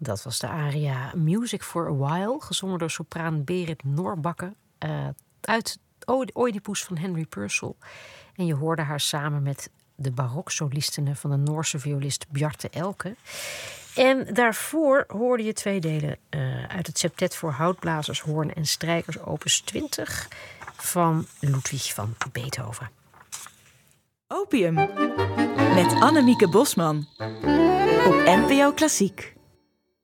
Dat was de aria Music for a While, gezongen door sopraan Berit Noorbakke uit Oedipus van Henry Purcell. En je hoorde haar samen met de baroksolistene van de Noorse violist Bjarte Elke. En daarvoor hoorde je 2 delen uit het septet voor houtblazers, hoorn en strijkers opus 20 van Ludwig van Beethoven. Opium met Annemieke Bosman op NPO Klassiek.